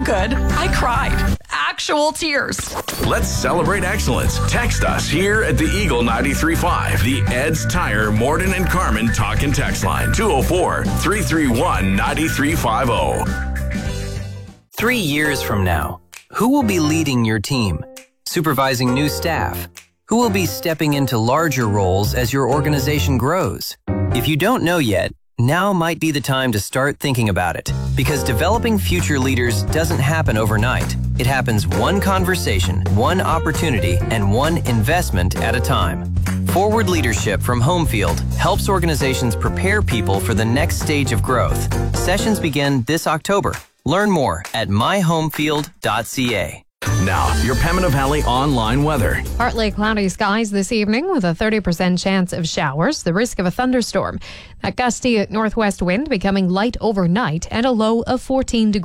good. I cried. Actual tears. Let's celebrate excellence. Text us here at the Eagle 93.5, the Ed's Tire Morden and Carmen talk and text line, 204-331-9350. 3 years from now, who will be leading your team, supervising new staff? Who will be stepping into larger roles as your organization grows? If you don't know yet, now might be the time to start thinking about it, because developing future leaders doesn't happen overnight. It happens one conversation, one opportunity, and one investment at a time. Forward Leadership from Homefield helps organizations prepare people for the next stage of growth. Sessions begin this October. Learn more at myhomefield.ca. Now, your Pembina Valley online weather. Partly cloudy skies this evening with a 30% chance of showers, the risk of a thunderstorm. That gusty northwest wind becoming light overnight and a low of 14 degrees.